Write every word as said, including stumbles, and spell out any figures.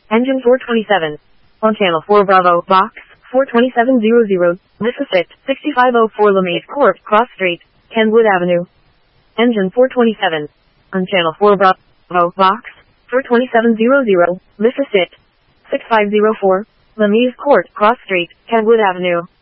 Engine four twenty-seven. On Channel four Bravo, Box four twenty-seven hundred. This is it, sixty-five oh four Lamaze Court, Cross Street, Kenwood Avenue. Engine four twenty-seven. On Channel four Bravo, Box four twenty-seven hundred. This is it, sixty-five oh four Lamaze Court, Cross Street, Kenwood Avenue.